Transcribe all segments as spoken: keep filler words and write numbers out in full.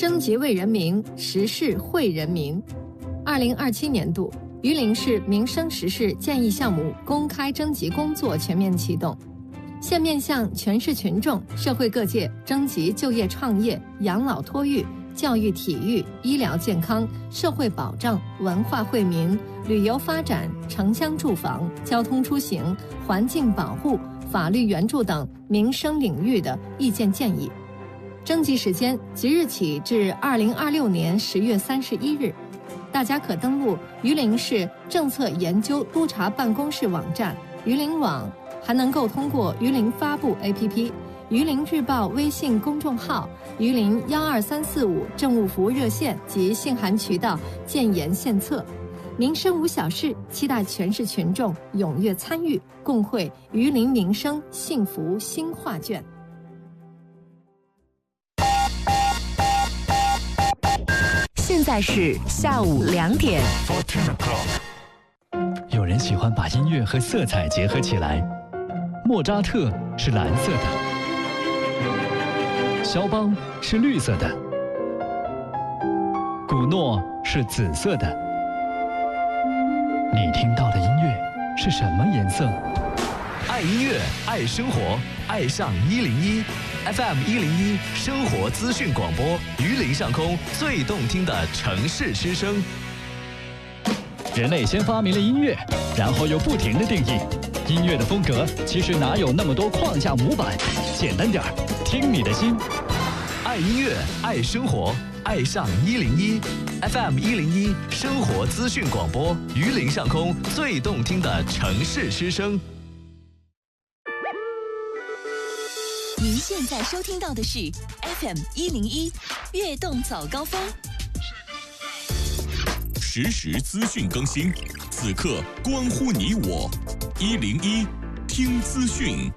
征集为人民，时事惠人民。二零二七年度榆林市民生时事建议项目公开征集工作全面启动，现面向全市群众、社会各界征集就业创业、养老托育、教育体育、医疗健康、社会保障、文化惠民、旅游发展、城乡住房、交通出行、环境保护、法律援助等民生领域的意见建议。征集时间即日起至二零二六年十月三十一日，大家可登录榆林市政策研究督察办公室网站榆林网，还能够通过榆林发布 A P P、榆林日报微信公众号、榆林幺二三四五政务服务热线及信函渠道建言献策。民生无小事，期待全市群众踊跃参与，共绘榆林民生幸福新画卷。 现在是下午两点。 有人喜欢把音乐和色彩结合起来，莫扎特是蓝色的，肖邦是绿色的，古诺是紫色的。你听到的音乐是什么颜色？ 爱音乐，爱生活，爱上一零一 F M 一零一生活资讯广播，榆林上空最动听的城市之声。 人类先发明了音乐，然后又不停地定义音乐的风格，其实哪有那么多框架模板？简单点儿，听你的心。 爱音乐，爱生活，爱上一零一 F M 一零一生活资讯广播，榆林上空最动听的城市之声。 您现在收听到的是 F M 一零一悦动早高峰， 实时资讯更新，此刻关乎你我。一零一听资讯。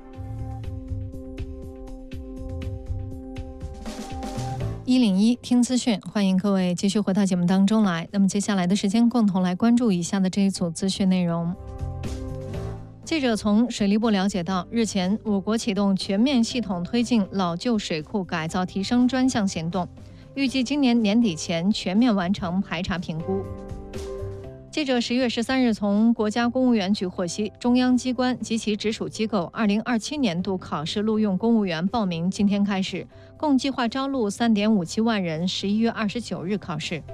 一零一听资讯，欢迎各位继续回到节目当中来。那么接下来的时间，共同来关注以下的这一组资讯内容。记者从水利部了解到，日前我国启动全面系统推进老旧水库改造提升专项行动，预计今年年底前全面完成排查评估。记者十月十三日从国家公务员局获悉，中央机关及其直属机构二零二七年度考试录用公务员报名今天开始，共计划招录三点五七万人，十一月二十九日考试。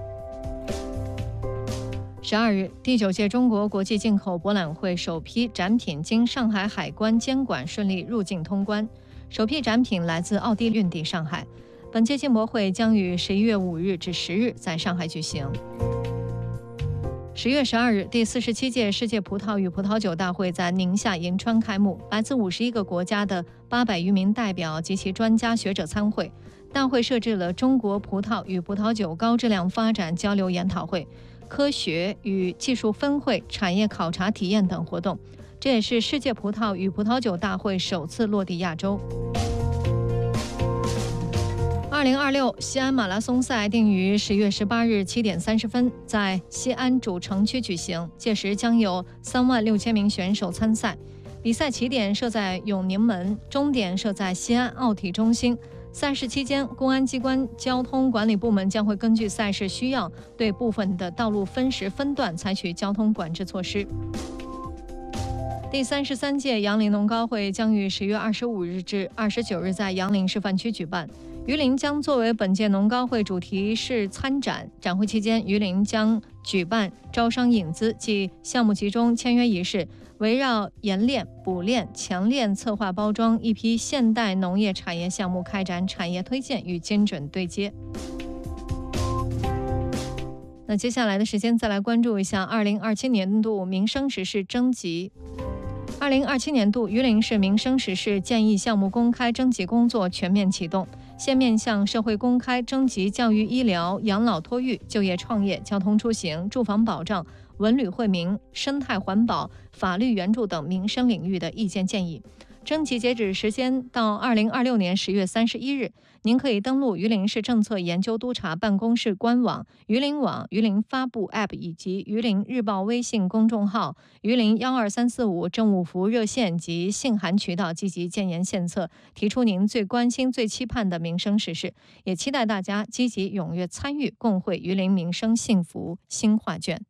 十二日，第九届中国国际进口博览会首批展品经上海海关监管顺利入境通关，首批展品来自奥地利运抵上海。本届进博会将于十一月五日至十日在上海举行。十月十二日，第四十七届世界葡萄与葡萄酒大会在宁夏银川开幕，来自五十一个国家的八百余名代表及其专家学者参会。大会设置了中国葡萄与葡萄酒高质量发展交流研讨会、科学与技术分会、产业考察体验等活动，这也是世界葡萄与葡萄酒大会首次落地亚洲。二零二六西安马拉松赛定于十月十八日七点三十分在西安主城区举行，届时将有三万六千名选手参赛。比赛起点设在永宁门，终点设在西安奥体中心。赛事期间，公安机关交通管理部门将会根据赛事需要，对部分的道路分时分段采取交通管制措施。第三十三届杨凌农高会将于十月二十五日至二十九日在杨凌示范区举办，榆林将作为本届农高会主题式参展。展会期间，榆林将举办招商引资暨项目集中签约仪式，围绕冶炼、补炼、强炼策划包装一批现代农业产业项目开展产业推荐与精准对接。那接下来的时间再来关注一下二零二七年度民生时事征集。二零二七年度榆林市民生时事建议项目公开征集工作全面启动，现面向社会公开征集教育医疗、养老托育、就业创业、交通出行、住房保障、文旅惠民、生态环保、法律援助等民生领域的意见建议。 征集截止时间到二零二六年十月三十一日。您可以登录榆林市政策研究督察办公室官网、榆林网、榆林发布 App 以及榆林日报微信公众号、榆林幺二三四五政务服务热线及信函渠道积极建言献策，提出您最关心、最期盼的民生时事。也期待大家积极踊跃参与，共绘榆林民生幸福新画卷。